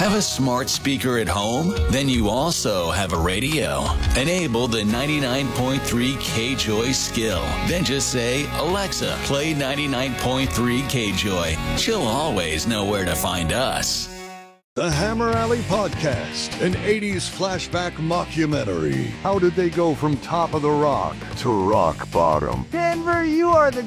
Have a smart speaker at home? Then you also have a radio. Enable the 99.3 KJOY skill. Then just say, Alexa, play 99.3 KJOY. She'll always know where to find us. The Hammer Alley Podcast, an 80s flashback mockumentary. How did they go from top of the rock to rock bottom? Denver, you are the